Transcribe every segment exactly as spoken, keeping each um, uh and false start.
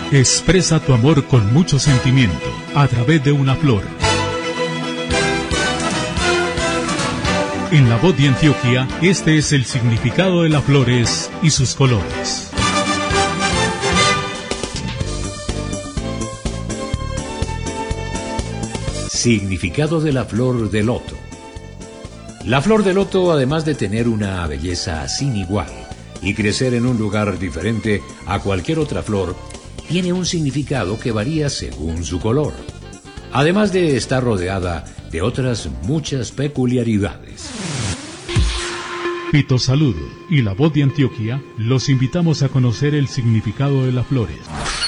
Expresa tu amor con mucho sentimiento a través de una flor. En La Voz de Antioquia, este es el significado de las flores y sus colores. Significado de la flor de loto. La flor de loto, además de tener una belleza sin igual y crecer en un lugar diferente a cualquier otra flor, tiene un significado que varía según su color, además de estar rodeada de otras muchas peculiaridades. Pito Salud y La Voz de Antioquia los invitamos a conocer el significado de las flores.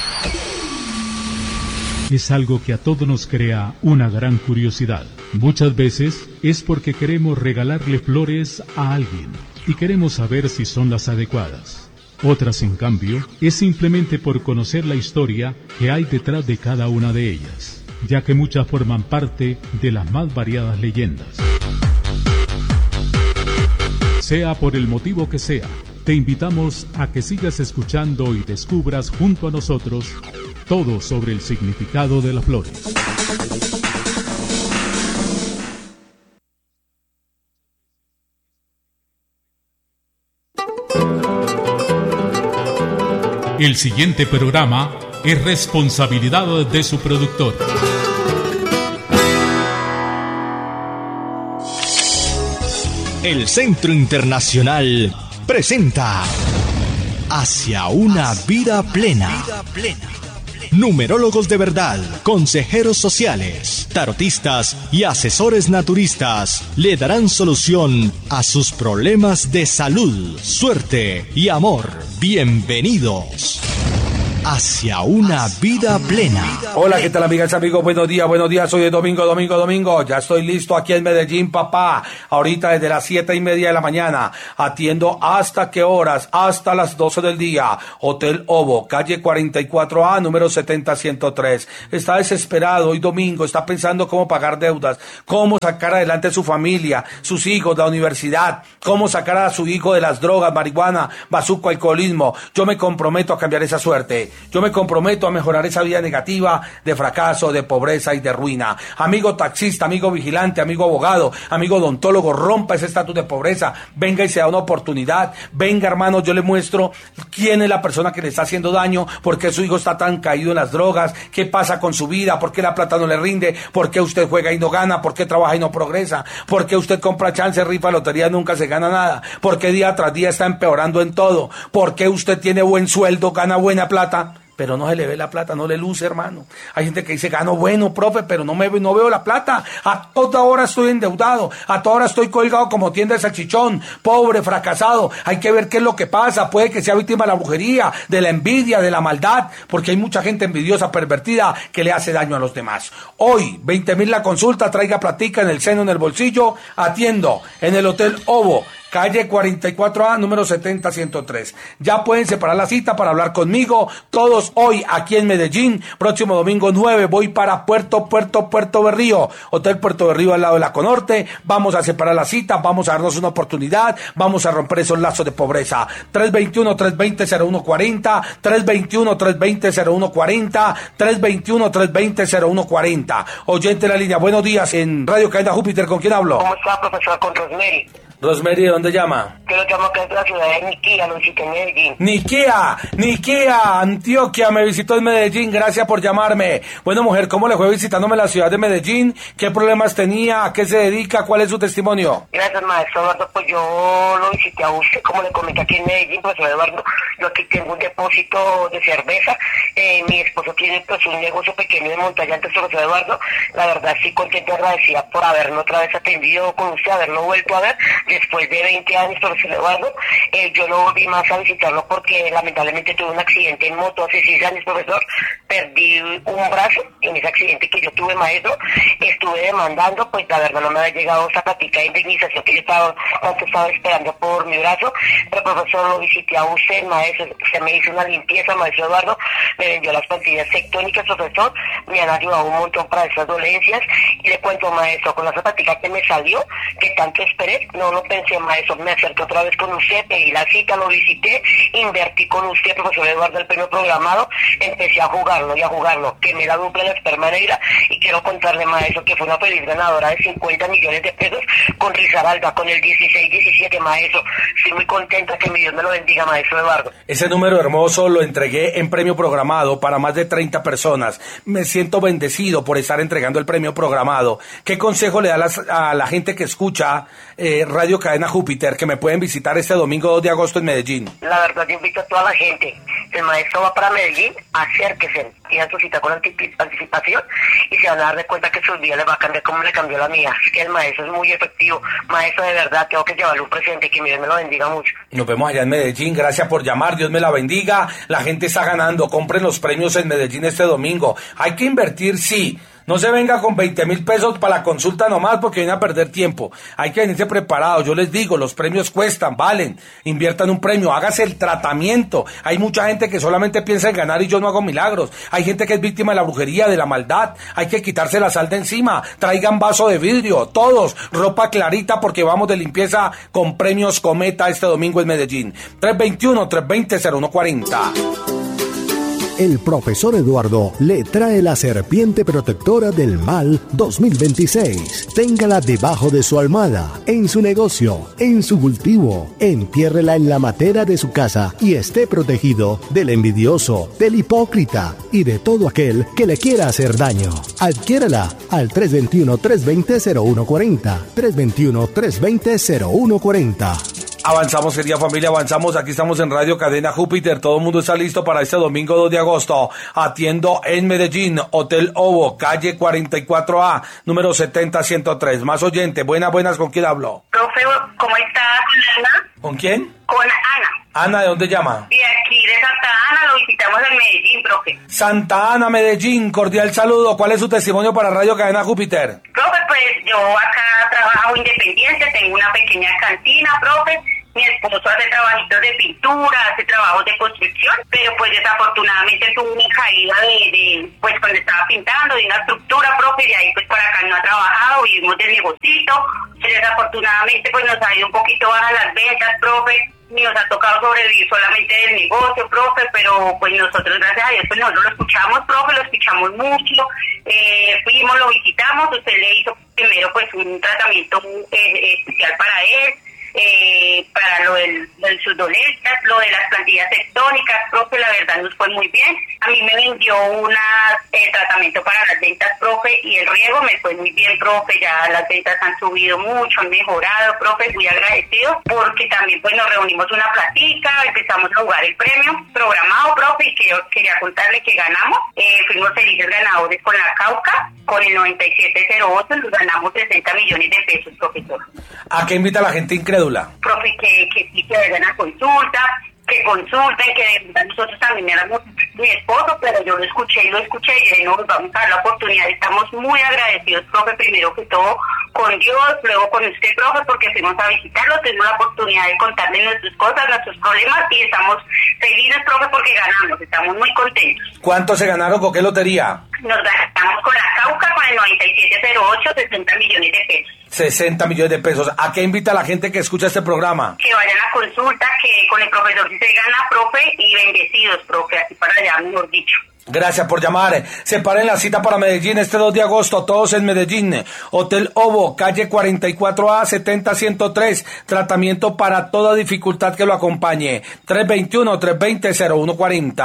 Es algo que a todos nos crea una gran curiosidad. Muchas veces es porque queremos regalarle flores a alguien y queremos saber si son las adecuadas. Otras, en cambio, es simplemente por conocer la historia que hay detrás de cada una de ellas, ya que muchas forman parte de las más variadas leyendas. Sea por el motivo que sea, te invitamos a que sigas escuchando y descubras junto a nosotros todo sobre el significado de las flores. El siguiente programa es responsabilidad de su productor. El Centro Internacional presenta Hacia una vida plena. Numerólogos de verdad, consejeros sociales, tarotistas y asesores naturistas le darán solución a sus problemas de salud, suerte y amor. Bienvenidos hacia una vida plena. Hola, ¿qué tal, amigas y amigos? Buenos días, buenos días. Hoy es domingo, domingo, domingo. Ya estoy listo aquí en Medellín, papá. Ahorita desde las siete y media de la mañana. Atiendo hasta qué horas, hasta las doce del día. Hotel Ovo, calle cuarenta y cuatro A, número setenta ciento tres. Está desesperado hoy domingo, está pensando cómo pagar deudas, cómo sacar adelante a su familia, sus hijos, la universidad, cómo sacar a su hijo de las drogas, marihuana, bazuco, alcoholismo. Yo me comprometo a cambiar esa suerte. Yo me comprometo a mejorar esa vida negativa de fracaso, de pobreza y de ruina. Amigo taxista, amigo vigilante, amigo abogado, amigo odontólogo, rompa ese estatus de pobreza. Venga y se da una oportunidad. Venga, hermano, yo le muestro quién es la persona que le está haciendo daño, por qué su hijo está tan caído en las drogas, qué pasa con su vida, por qué la plata no le rinde, por qué usted juega y no gana, por qué trabaja y no progresa, por qué usted compra chance, rifa, lotería, nunca se gana nada, por qué día tras día está empeorando en todo, por qué usted tiene buen sueldo, gana buena plata, pero no se le ve la plata, no le luce, hermano. Hay gente que dice, gano bueno, profe, pero no me no veo la plata. A toda hora estoy endeudado, a toda hora estoy colgado como tienda de salchichón, pobre, fracasado. Hay que ver qué es lo que pasa. Puede que sea víctima de la brujería, de la envidia, de la maldad, porque hay mucha gente envidiosa, pervertida, que le hace daño a los demás. Hoy, veinte mil la consulta, traiga platica en el seno, en el bolsillo. Atiendo en el Hotel Ovo, calle cuarenta y cuatro A, número setenta ciento tres. Ya pueden separar la cita para hablar conmigo. Todos hoy aquí en Medellín. Próximo domingo nueve voy para Puerto, Puerto, Puerto Berrío. Hotel Puerto Berrío al lado de la Conorte. Vamos a separar la cita. Vamos a darnos una oportunidad. Vamos a romper esos lazos de pobreza. tres dos uno, tres dos cero, cero uno cuatro cero. tres dos uno, tres dos cero, cero uno cuatro cero. tres dos uno, tres dos cero, cero uno cuatro cero. Oyente de la línea. Buenos días en Radio Cadena Júpiter. ¿Con quién hablo? ¿Cómo está, profesor? Con Rosemary. Rosemary, ¿de dónde llama? Yo lo llamo acá de la ciudad de Niquía, lo visité en Medellín. Niquía, Niquía, Antioquia, me visitó en Medellín, gracias por llamarme. Bueno, mujer, ¿cómo le fue visitándome la ciudad de Medellín? ¿Qué problemas tenía? ¿A qué se dedica? ¿Cuál es su testimonio? Gracias, maestro Eduardo, pues yo lo visité a usted, como le comenté aquí en Medellín, profesor Eduardo. Yo aquí tengo un depósito de cerveza, eh, mi esposo tiene pues un negocio pequeño de montallantes, profesor Eduardo. La verdad, sí, contento y agradecida por haberme otra vez atendido con usted, haberlo vuelto a ver. Después de veinte años, profesor Eduardo, eh, yo no volví más a visitarlo porque lamentablemente tuve un accidente en moto hace seis años, profesor. Perdí un brazo en ese accidente que yo tuve, maestro. Estuve demandando, pues la verdad no me había llegado esa plática de indemnización que yo estaba, tanto estaba esperando por mi brazo. Pero, profesor, lo visité a usted, maestro. Se me hizo una limpieza, maestro Eduardo. Me vendió las pastillas tectónicas, profesor. Me han ayudado un montón para esas dolencias. Y le cuento, maestro, con la zapatica que me salió, que tanto esperé, no lo no pensé, maestro, me acerqué otra vez con usted, pedí la cita, lo visité, invertí con usted, profesor Eduardo, el premio programado, empecé a jugarlo y a jugarlo, quemé la dupla de la esperma negra y quiero contarle, maestro, que fue una feliz ganadora de cincuenta millones de pesos con Risaralda, con el dieciséis diecisiete, maestro. Estoy muy contenta, que mi Dios me lo bendiga, maestro Eduardo. Ese número hermoso lo entregué en premio programado para más de treinta personas. Me siento bendecido por estar entregando el premio programado. ¿Qué consejo le da a, las, a la gente que escucha eh, Radio Cadena Júpiter, que me pueden visitar este domingo dos de agosto en Medellín? La verdad, yo invito a toda la gente. El maestro va para Medellín, acérquese, pidan su cita con anticipación y se van a dar de cuenta que su vida les va a cambiar como le cambió la mía. Así que el maestro es muy efectivo. Maestro, de verdad, tengo que llevarle un presente, que mi Dios me lo bendiga mucho. Nos vemos allá en Medellín. Gracias por llamar. Dios me la bendiga. La gente está ganando. Compren los premios en Medellín este domingo. Hay que invertir, sí. No se venga con veinte mil pesos para la consulta nomás porque viene a perder tiempo. Hay que venirse preparado. Yo les digo, los premios cuestan, valen. Inviertan un premio, hágase el tratamiento. Hay mucha gente que solamente piensa en ganar y yo no hago milagros. Hay gente que es víctima de la brujería, de la maldad. Hay que quitarse la sal de encima. Traigan vaso de vidrio, todos. Ropa clarita porque vamos de limpieza con premios Cometa este domingo en Medellín. tres veintiuno, tres veinte, cero uno cuarenta. El profesor Eduardo le trae la serpiente protectora del mal dos mil veintiséis. Téngala debajo de su almohada, en su negocio, en su cultivo. Entiérrela en la matera de su casa y esté protegido del envidioso, del hipócrita y de todo aquel que le quiera hacer daño. Adquiérala al tres veintiuno, tres veinte, cero uno cuarenta. tres veintiuno, tres veinte, cero uno cuarenta. Avanzamos, querida familia, avanzamos. Aquí estamos en Radio Cadena Júpiter. Todo el mundo está listo para este domingo dos de agosto. Atiendo en Medellín, Hotel Ovo, calle cuarenta y cuatro A, número setenta ciento tres. Más oyente, buenas, buenas, ¿con quién hablo? Profe, ¿cómo está, Ana? ¿Con quién? Con Ana. Ana, ¿de dónde llama? De aquí, de Santa Ana, lo visitamos en Medellín, profe. Santa Ana, Medellín, cordial saludo. ¿Cuál es su testimonio para Radio Cadena Júpiter? Profe, pues yo acá trabajo independiente, tengo una pequeña cantina, profe. Mi esposo hace trabajitos de pintura, hace trabajos de construcción, pero pues desafortunadamente tuvo una caída de, de, pues cuando estaba pintando, de una estructura, profe, y ahí pues para acá no ha trabajado, vivimos del negocito, pero desafortunadamente pues nos ha ido un poquito bajas las ventas, profe, y nos ha tocado sobrevivir solamente del negocio, profe, pero pues nosotros, gracias a Dios, pues nosotros lo escuchamos, profe, lo escuchamos mucho, eh, fuimos, lo visitamos, usted le hizo primero pues un tratamiento eh, especial para él, Eh, para lo, del, de sus dolencias, lo de las plantillas tectónicas, profe, la verdad nos fue muy bien. A mí me vendió un eh, tratamiento para las ventas, profe, y el riego me fue muy bien, profe, ya las ventas han subido mucho, han mejorado, profe, muy agradecido, porque también pues nos reunimos una platica, empezamos a jugar el premio programado, profe, y que yo quería contarle que ganamos, eh, fuimos felices ganadores con la Cauca, con el noventa y siete cero ocho, nos ganamos sesenta millones de pesos, profesor. ¿A qué invita a la gente incrédula? Profe, que, que sí, que hagan una consulta, que consulten, que de verdad nosotros también éramos mi esposo, pero yo lo escuché y lo escuché y no nos vamos a dar la oportunidad. Estamos muy agradecidos, profe, primero que todo con Dios, luego con usted, profe, porque fuimos a visitarlo, tuvimos la oportunidad de contarle nuestras cosas, nuestros problemas y estamos felices, profe, porque ganamos, estamos muy contentos. ¿Cuánto se ganaron con qué lotería? Nos gastamos con la Cauca, con el noventa y siete cero ocho, sesenta millones de pesos. sesenta millones de pesos. ¿A qué invita a la gente que escucha este programa? Que vayan a consulta, que con el profesor si se gana, profe, y bendecidos, profe, así para allá, mejor dicho. Gracias por llamar. Separen la cita para Medellín este dos de agosto, todos en Medellín. Hotel Ovo, calle cuarenta y cuatro A, setenta ciento tres. Tratamiento para toda dificultad que lo acompañe. tres veintiuno, tres veinte, cero uno cuarenta.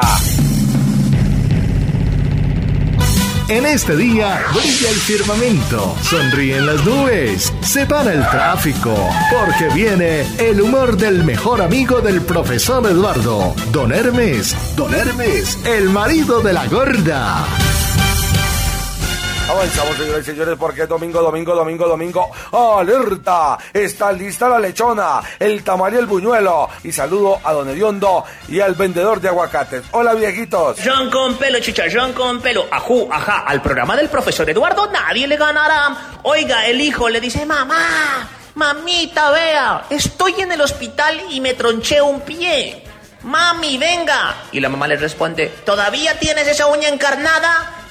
En este día brilla el firmamento, sonríen las nubes, se para el tráfico, porque viene el humor del mejor amigo del profesor Eduardo, Don Hermes, Don Hermes, el marido de la gorda. Avanzamos, señores y señores, porque es domingo, domingo, domingo, domingo. ¡Alerta! Está lista la lechona, el tamal y el buñuelo. Y saludo a don Hediondo y al vendedor de aguacates. Hola, viejitos. Ron con pelo, chicharrón con pelo. Ajú, ajá, al programa del profesor Eduardo nadie le ganará. Oiga, el hijo le dice, mamá, mamita, vea, estoy en el hospital y me tronché un pie. Mami, venga. Y la mamá le responde, ¿todavía tienes esa uña encarnada?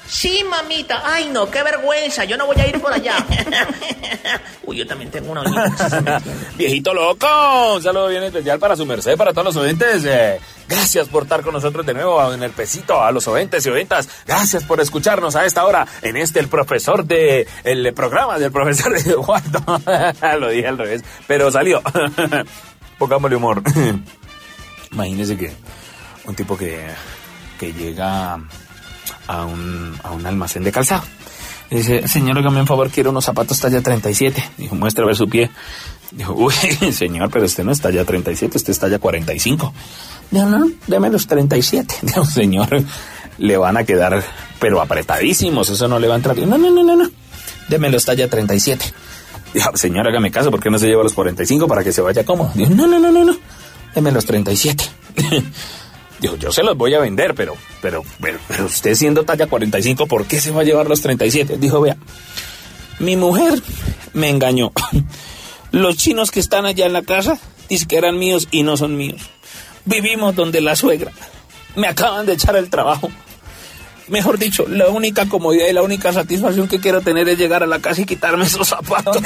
Sí, mamita. Ay, no, qué vergüenza. Yo no voy a ir por allá. Uy, yo también tengo una oñita. Viejito loco, un saludo bien especial para su merced, para todos los oyentes. Eh, gracias por estar con nosotros de nuevo en el pesito, a los oyentes y oyentas. Gracias por escucharnos a esta hora en este, el profesor de... El programa del profesor Eduardo. Lo dije al revés, pero salió. Pongámosle humor. Imagínese que un tipo que, que llega a un, a un almacén de calzado. Y dice, señor, hágame un favor, quiero unos zapatos talla treinta y siete. Dijo, muestre a ver su pie. Dijo, uy, señor, pero usted no es talla treinta y siete, usted es talla cuarenta y cinco. Dijo, no, deme los treinta y siete. Dijo, señor, le van a quedar, pero apretadísimos, eso no le va a entrar. Dijo, no, no, no, no, no, deme los talla treinta y siete. Dijo, señor, hágame caso, ¿por qué no se lleva los cuarenta y cinco para que se vaya cómodo? Dijo, no, no, no, no, no, deme los treinta y siete. Dijo, yo se los voy a vender, pero, pero, pero, pero usted siendo talla cuarenta y cinco, ¿por qué se va a llevar los treinta y siete? Dijo, vea, mi mujer me engañó. Los chinos que están allá en la casa dicen que eran míos y no son míos. Vivimos donde la suegra. Me acaban de echar el trabajo. Mejor dicho, la única comodidad y la única satisfacción que quiero tener es llegar a la casa y quitarme esos zapatos.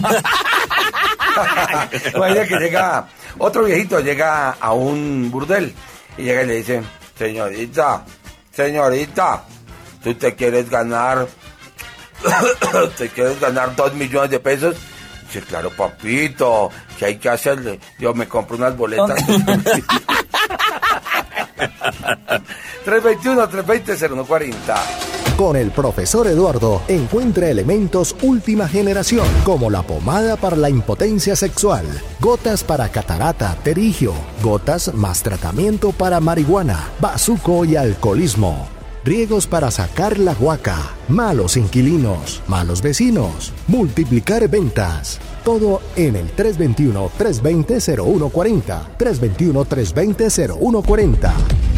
Imagina que llega, otro viejito llega a un burdel y llega y le dice, señorita, señorita, ¿tú te quieres ganar, te quieres ganar dos millones de pesos? Dice, claro, papito, ¿qué hay que hacerle? Yo me compro unas boletas. tres veintiuno, tres veinte, cero uno cuarenta. Con el profesor Eduardo encuentra elementos última generación, como la pomada para la impotencia sexual, gotas para catarata, terigio, gotas más tratamiento para marihuana, bazuco y alcoholismo, riegos para sacar la guaca, malos inquilinos, malos vecinos, multiplicar ventas. Todo en el tres veintiuno, tres veinte, cero uno cuarenta. tres veintiuno, tres veinte, cero uno cuarenta.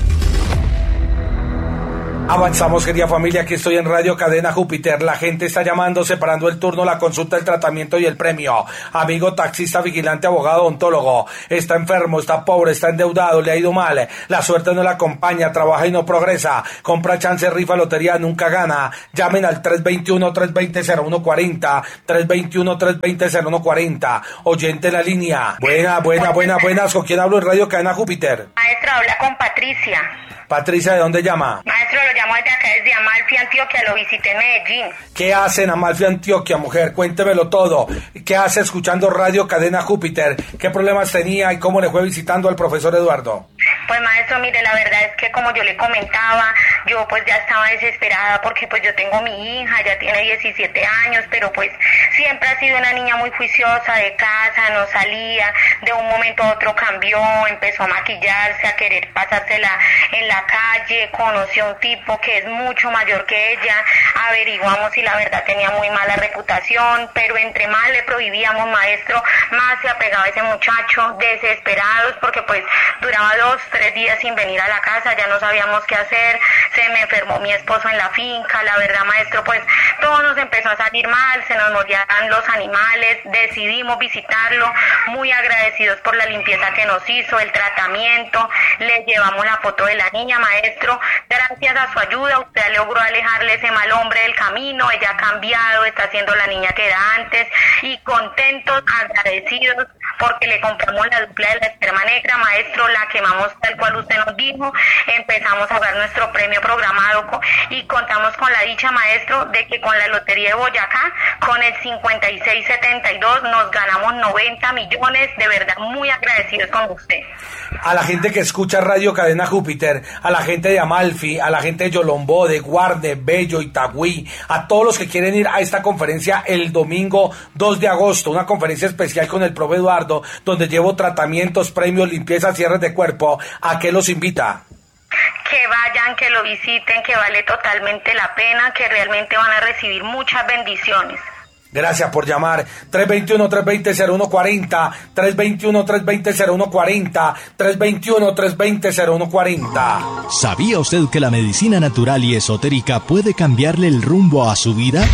Avanzamos, querida familia, aquí estoy en Radio Cadena Júpiter. La gente está llamando, separando el turno, la consulta, el tratamiento y el premio. Amigo taxista, vigilante, abogado, odontólogo. Está enfermo, está pobre, está endeudado, le ha ido mal. La suerte no le acompaña, trabaja y no progresa. Compra chance, rifa, lotería, nunca gana. Llamen al tres veintiuno, tres veinte, cero uno cuarenta. tres veintiuno, tres veinte, cero uno cuarenta. Oyente en la línea. Buena, buena, buena, buenas. ¿Con quién hablo en Radio Cadena Júpiter? Maestro, habla con Patricia. Patricia, ¿de dónde llama? Maestro, lo llamo desde acá, desde Amalfi, Antioquia, lo visité en Medellín. ¿Qué hace en Amalfi, Antioquia, mujer? Cuéntemelo todo. ¿Qué hace escuchando Radio Cadena Júpiter? ¿Qué problemas tenía y cómo le fue visitando al profesor Eduardo? Pues maestro, mire, la verdad es que como yo le comentaba, yo pues ya estaba desesperada porque pues yo tengo mi hija, ya tiene diecisiete años, pero pues siempre ha sido una niña muy juiciosa de casa, no salía, de un momento a otro cambió, empezó a maquillarse, a querer pasársela en la calle, conoció a un tipo que es mucho mayor que ella, averiguamos si la verdad tenía muy mala reputación, pero entre más le prohibíamos, maestro, más se apegaba ese muchacho, desesperados porque pues duraba dos, tres días sin venir a la casa, ya no sabíamos qué hacer, se me enfermó mi esposo en la finca, la verdad, maestro, pues todo nos empezó a salir mal, se nos morían los animales, decidimos visitarlo, muy agradecidos por la limpieza que nos hizo, el tratamiento, le llevamos la foto de la niña, maestro, gracias a su ayuda usted logró alejarle ese mal hombre del camino, ella ha cambiado, está siendo la niña que era antes, y contentos, agradecidos, porque le compramos la dupla de la esperma negra, maestro, la quemamos tal cual usted nos dijo, empezamos a ver nuestro premio programado y contamos con la dicha, maestro, de que con la Lotería de Boyacá, con el cincuenta y seis setenta y dos, nos ganamos noventa millones, de verdad, muy agradecidos con usted. A la gente que escucha Radio Cadena Júpiter, a la gente de Amalfi, a la gente de Yolombó, de Guarde, Bello, Itagüí, a todos los que quieren ir a esta conferencia el domingo dos de agosto, una conferencia especial con el profe Eduardo, donde llevo tratamientos, premios, limpieza, cierres de cuerpo. ¿A qué los invita? Que vayan, que lo visiten, que vale totalmente la pena, que realmente van a recibir muchas bendiciones. Gracias por llamar. tres veintiuno, tres veinte, cero uno cuarenta, tres veintiuno, tres veinte, cero uno cuarenta, tres veintiuno, tres veinte, cero uno cuarenta. ¿Sabía usted que la medicina natural y esotérica puede cambiarle el rumbo a su vida?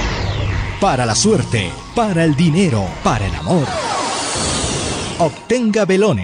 Para la suerte, para el dinero, para el amor. Obtenga velones,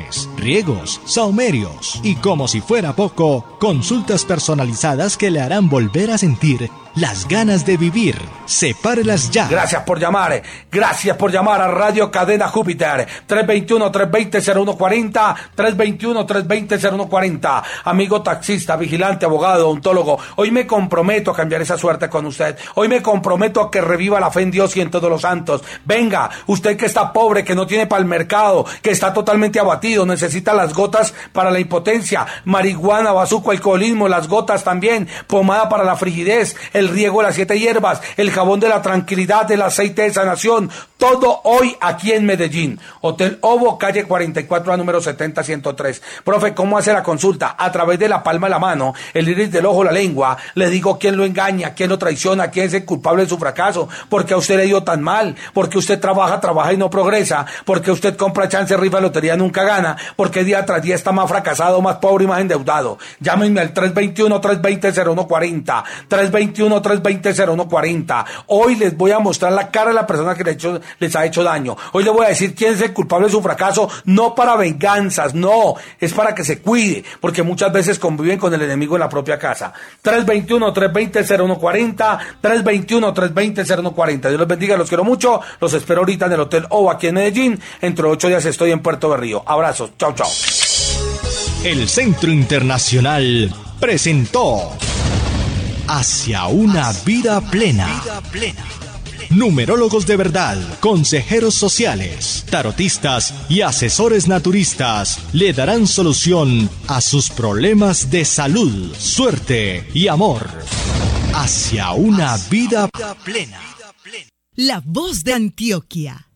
riegos, saumerios y, como si fuera poco, consultas personalizadas que le harán volver a sentir las ganas de vivir. Sepárelas ya. Gracias por llamar. Gracias por llamar a Radio Cadena Júpiter. tres dos uno, tres dos cero, cero uno cuatro cero. tres dos uno, tres dos cero, cero uno cuatro cero. Amigo taxista, vigilante, abogado, odontólogo. Hoy me comprometo a cambiar esa suerte con usted. Hoy me comprometo a que reviva la fe en Dios y en todos los santos. Venga, usted que está pobre, que no tiene para el mercado, que está totalmente abatido, necesita las gotas para la impotencia, marihuana, bazuco, alcoholismo, las gotas también, pomada para la frigidez, el riego de las siete hierbas, el jabón de la tranquilidad, el aceite de sanación, todo hoy aquí en Medellín. Hotel Ovo, calle cuarenta y cuatro A, número setenta ciento tres. Profe, ¿cómo hace la consulta? A través de la palma de la mano, el iris del ojo, la lengua, le digo quién lo engaña, quién lo traiciona, quién es el culpable de su fracaso, porque a usted le ha ido tan mal, porque usted trabaja, trabaja y no progresa, porque usted compra chance, rifa, lotería, nunca gana, porque día tras día está más fracasado, más pobre y más endeudado. Llámenme al tres dos uno, tres dos cero, cero uno cuatro cero, tres dos uno, tres dos cero, cero uno cuatro cero. Hoy les voy a mostrar la cara de la persona que les, hecho, les ha hecho daño. Hoy les voy a decir quién es el culpable de su fracaso, no para venganzas, no, es para que se cuide, porque muchas veces conviven con el enemigo en la propia casa. tres dos uno, tres dos cero, cero uno cuatro cero, tres dos uno, tres dos cero, cero uno cuatro cero. Dios los bendiga, los quiero mucho, los espero ahorita en el Hotel O aquí en Medellín. Entre ocho días estoy en Puerto Berrío. Abrazos, chao, chao. El Centro Internacional presentó Hacia una vida plena. Numerólogos de verdad, consejeros sociales, tarotistas y asesores naturistas le darán solución a sus problemas de salud, suerte y amor. Hacia una vida plena. La voz de Antioquia.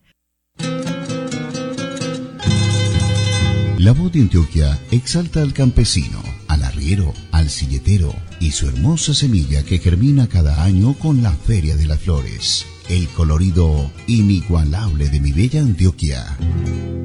La voz de Antioquia exalta al campesino, al arriero, al silletero y su hermosa semilla que germina cada año con la Feria de las Flores. El colorido inigualable de mi bella Antioquia.